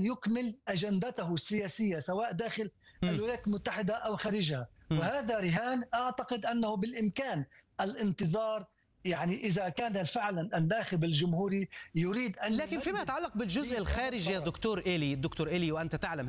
أن يكمل أجندته السياسية سواء داخل الولايات المتحدة أو خارجها، وهذا رهان أعتقد أنه بالإمكان الانتظار. يعني إذا كان فعلا الناخب الجمهوري يريد أن، لكن فيما يتعلق بالجزء الخارجي يا دكتور إيلي، وأنت تعلم